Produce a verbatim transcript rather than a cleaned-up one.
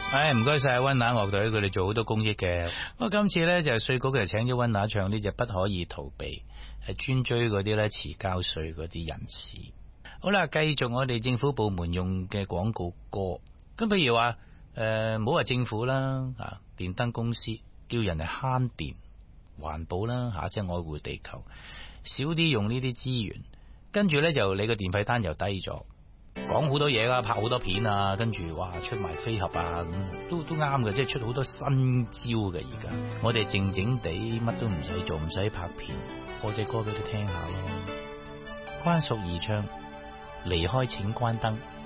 唉，唔該晒溫拿樂隊，佢哋做好多公益嘅。我今次咧就係稅局就請咗溫拿唱呢隻不可以逃避，係專追嗰啲咧遲交稅嗰啲人士。好啦，繼續我哋政府部門用嘅廣告歌。咁譬如話誒，唔好話政府啦，啊，電燈公司叫人嚟慳電環保啦，吓、啊，即係愛護地球，少啲用呢啲資源，跟住咧就你個電費單又低咗。講好多嘢啦，拍好多片啊，跟住哇出埋飛盒啊，咁都都啱嘅，即係出好多新招嘅。而家我哋靜靜地乜都唔使做，唔使拍片，播隻歌俾佢聽下咯。關淑怡唱離開請關燈。